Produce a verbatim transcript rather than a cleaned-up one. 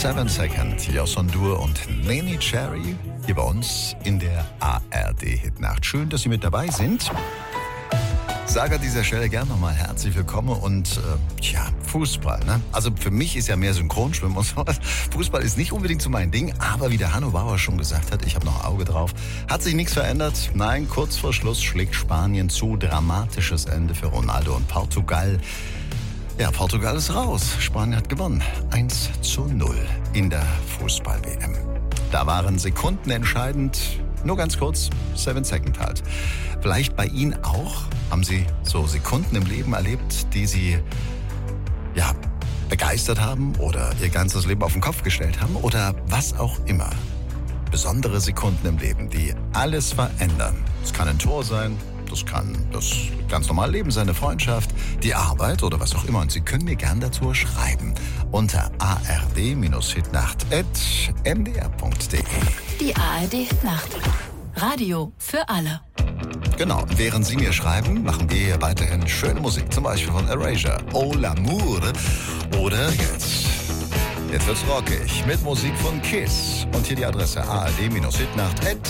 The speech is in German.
Seven Second, Joson Dur und Neneh Cherry hier bei uns in der A R D-Hitnacht. Schön, dass Sie mit dabei sind. Sage an dieser Stelle gern nochmal herzlich willkommen und äh, tja, Fußball, ne? Also für mich ist ja mehr Synchronschwimmen und sowas. Fußball ist nicht unbedingt so mein Ding, aber wie der Hanno Bauer schon gesagt hat, ich habe noch ein Auge drauf. Hat sich nichts verändert. Nein, kurz vor Schluss schlägt Spanien zu. Dramatisches Ende für Ronaldo und Portugal. Ja, Portugal ist raus. Spanien hat gewonnen. eins zu null in der Fußball-W M. Da waren Sekunden entscheidend. Nur ganz kurz, Seven Second halt. Vielleicht bei Ihnen auch? Haben Sie so Sekunden im Leben erlebt, die Sie ja, begeistert haben oder Ihr ganzes Leben auf den Kopf gestellt haben? Oder was auch immer. Besondere Sekunden im Leben, die alles verändern. Es kann ein Tor sein, das kann das ganz normale Leben sein, eine Freundschaft, die Arbeit oder was auch immer. Und Sie können mir gern dazu schreiben unter a r d hitnacht at m d r punkt d e. Die A R D-Hitnacht. Radio für alle. Genau, während Sie mir schreiben, machen wir hier weiterhin schöne Musik. Zum Beispiel von Erasure, Oh l'Amour. Oder jetzt, jetzt wird's rockig mit Musik von Kiss. Und hier die Adresse a r d hitnacht at